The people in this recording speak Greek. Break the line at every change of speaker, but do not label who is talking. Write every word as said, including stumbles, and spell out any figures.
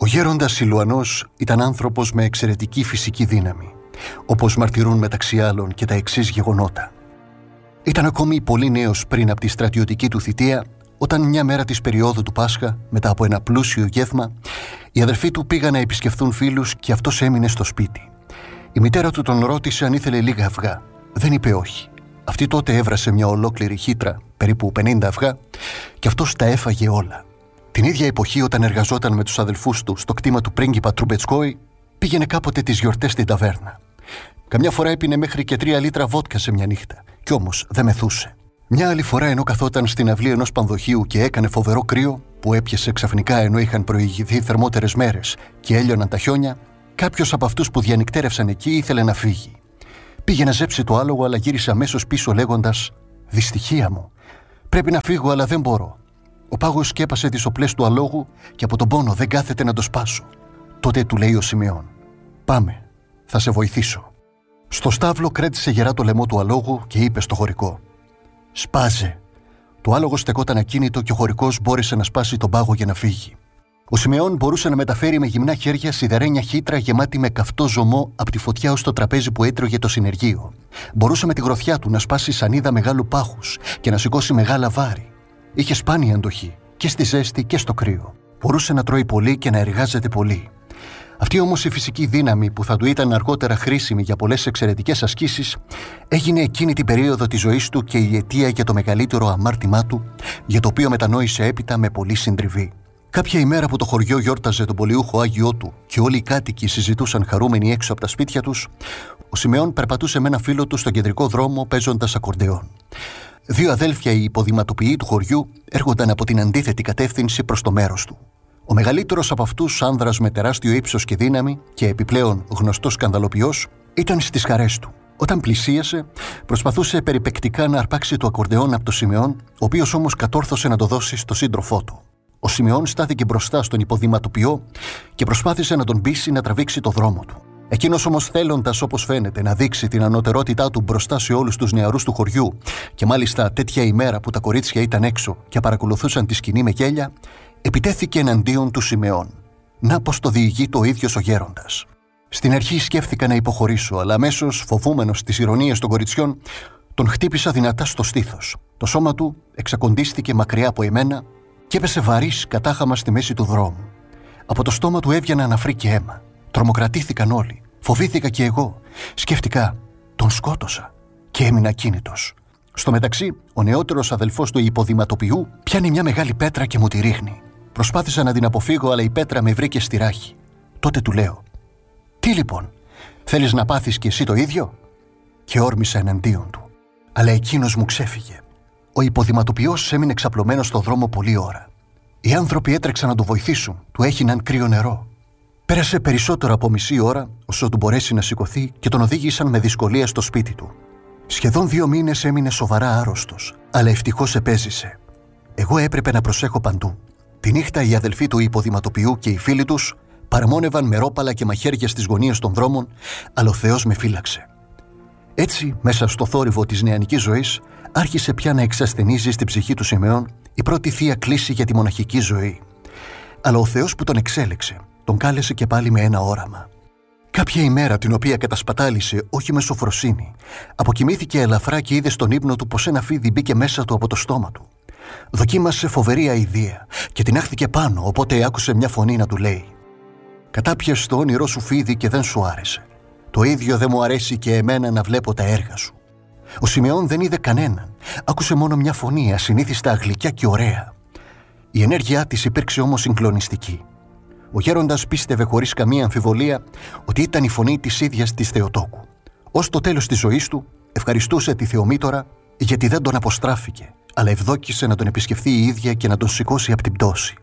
Ο γέροντας Σιλουανός ήταν άνθρωπος με εξαιρετική φυσική δύναμη, όπως μαρτυρούν μεταξύ άλλων και τα εξής γεγονότα. Ήταν ακόμη πολύ νέος πριν από τη στρατιωτική του θητεία, όταν μια μέρα της περίοδου του Πάσχα, μετά από ένα πλούσιο γεύμα, οι αδερφοί του πήγαν να επισκεφθούν φίλους και αυτός έμεινε στο σπίτι. Η μητέρα του τον ρώτησε αν ήθελε λίγα αυγά. Δεν είπε όχι. Αυτή τότε έβρασε μια ολόκληρη χύτρα, περίπου πενήντα αυγά, και αυτός τα έφαγε όλα. Την ίδια εποχή, όταν εργαζόταν με τους αδελφούς του στο κτήμα του πρίγκιπα Τρουμπετσκόη, πήγαινε κάποτε τις γιορτές στην ταβέρνα. Καμιά φορά έπινε μέχρι και τρία λίτρα βότκα σε μια νύχτα, κι όμως δεν μεθούσε. Μια άλλη φορά, ενώ καθόταν στην αυλή ενός πανδοχείου και έκανε φοβερό κρύο, που έπιασε ξαφνικά ενώ είχαν προηγηθεί θερμότερες μέρες και έλειωναν τα χιόνια, κάποιος από αυτούς που διανυκτέρευσαν εκεί ήθελε να φύγει. Πήγε να ζέψει το άλογο, αλλά γύρισε αμέσως πίσω λέγοντας: «Δυστυχία μου. Πρέπει να φύγω, αλλά δεν μπορώ». Ο πάγος σκέπασε τις οπλές του αλόγου και από τον πόνο δεν κάθεται να το σπάσω. Τότε του λέει ο Σιμεών: «Πάμε, θα σε βοηθήσω». Στο στάβλο κράτησε γερά το λαιμό του αλόγου και είπε στο χωρικό: «Σπάζε». Το άλογο στεκόταν ακίνητο και ο χωρικός μπόρεσε να σπάσει τον πάγο για να φύγει. Ο Σιμεών μπορούσε να μεταφέρει με γυμνά χέρια σιδερένια χύτρα γεμάτη με καυτό ζωμό από τη φωτιά ως το τραπέζι που έτρωγε το συνεργείο. Μπορούσε με τη γροθιά του να σπάσει σανίδα μεγάλου πάχους και να σηκώσει μεγάλα βάρη. Είχε σπάνια αντοχή και στη ζέστη και στο κρύο. Μπορούσε να τρώει πολύ και να εργάζεται πολύ. Αυτή όμως η φυσική δύναμη, που θα του ήταν αργότερα χρήσιμη για πολλές εξαιρετικές ασκήσεις, έγινε εκείνη την περίοδο της ζωής του και η αιτία για το μεγαλύτερο αμάρτημά του, για το οποίο μετανόησε έπειτα με πολλή συντριβή. Κάποια ημέρα που το χωριό γιόρταζε τον πολιούχο Άγιό του και όλοι οι κάτοικοι συζητούσαν χαρούμενοι έξω από τα σπίτια τους, ο Σιμεών περπατούσε με ένα φίλο του στον κεντρικό δρόμο παίζοντας ακορντεόν. Δύο αδέλφια, οι υποδηματοποιοί του χωριού, έρχονταν από την αντίθετη κατεύθυνση προς το μέρος του. Ο μεγαλύτερος από αυτούς, άνδρας με τεράστιο ύψος και δύναμη και επιπλέον γνωστός σκανδαλοποιός, ήταν στις χαρές του. Όταν πλησίασε, προσπαθούσε περιπεκτικά να αρπάξει το ακορντεόν από το Σιμεών, ο οποίος όμως κατόρθωσε να το δώσει στο σύντροφό του. Ο Σιμεών στάθηκε μπροστά στον υποδηματοποιό και προσπάθησε να τον πείσει να τραβήξει το δρόμο του. Εκείνος όμως, θέλοντας, όπως φαίνεται, να δείξει την ανωτερότητά του μπροστά σε όλους τους νεαρούς του χωριού, και μάλιστα τέτοια ημέρα που τα κορίτσια ήταν έξω και παρακολουθούσαν τη σκηνή με γέλια, επιτέθηκε εναντίον του Σιμεών. Να πως το διηγεί το ίδιος ο γέροντας. Στην αρχή σκέφτηκα να υποχωρήσω, αλλά αμέσως, φοβούμενος τις ηρωνίες των κοριτσιών, τον χτύπησα δυνατά στο στήθος. Το σώμα του εξακοντίστηκε μακριά από εμένα και έπεσε βαρύς κατάχαμα στη μέση του δρόμου. Από το στόμα του έβγαινε αναφρύ και αίμα. Τρομοκρατήθηκαν όλοι. Φοβήθηκα και εγώ. Σκέφτηκα, τον σκότωσα και έμεινα ακίνητος. Στο μεταξύ, ο νεότερος αδελφός του υποδηματοποιού πιάνει μια μεγάλη πέτρα και μου τη ρίχνει. Προσπάθησα να την αποφύγω, αλλά η πέτρα με βρήκε στη ράχη. Τότε του λέω: «Τι λοιπόν, θέλεις να πάθεις κι εσύ το ίδιο?» Και όρμησα εναντίον του. Αλλά εκείνος μου ξέφυγε. Ο υποδηματοποιός έμεινε ξαπλωμένος στο δρόμο πολλή ώρα. Οι άνθρωποι έτρεξαν να το βοηθήσουν, του έχιναν κρύο νερό. Πέρασε περισσότερο από μισή ώρα, όσο του μπορέσει να σηκωθεί, και τον οδήγησαν με δυσκολία στο σπίτι του. Σχεδόν δύο μήνες έμεινε σοβαρά άρρωστος, αλλά ευτυχώς επέζησε. Εγώ έπρεπε να προσέχω παντού. Τη νύχτα οι αδελφοί του υποδηματοποιού και οι φίλοι τους παραμόνευαν με ρόπαλα και μαχαίρια στις γωνίες των δρόμων, αλλά ο Θεός με φύλαξε. Έτσι, μέσα στο θόρυβο της νεανικής ζωής, άρχισε πια να εξασθενίζει στην ψυχή του Σιμεών η πρώτη θεία κλίση για τη μοναχική ζωή. Αλλά ο Θεός που τον εξέλεξε, τον κάλεσε και πάλι με ένα όραμα. Κάποια ημέρα, την οποία κατασπατάλησε όχι με σοφροσύνη, αποκοιμήθηκε ελαφρά και είδε στον ύπνο του πως ένα φίδι μπήκε μέσα του από το στόμα του. Δοκίμασε φοβερή αηδία και την άχθηκε πάνω, οπότε άκουσε μια φωνή να του λέει: «Κατάπιες το όνειρό σου φίδι και δεν σου άρεσε. Το ίδιο δεν μου αρέσει και εμένα να βλέπω τα έργα σου». Ο Σιμεών δεν είδε κανέναν, άκουσε μόνο μια φωνή ασυνήθιστα γλυκιά και ωραία. Η ενέργειά της υπήρξε όμως συγκλονιστική. Ο γέροντας πίστευε χωρίς καμία αμφιβολία ότι ήταν η φωνή της ίδιας της Θεοτόκου. Ως το τέλος της ζωής του, ευχαριστούσε τη Θεομήτωρα γιατί δεν τον αποστράφηκε, αλλά ευδόκησε να τον επισκεφθεί η ίδια και να τον σηκώσει από την πτώση.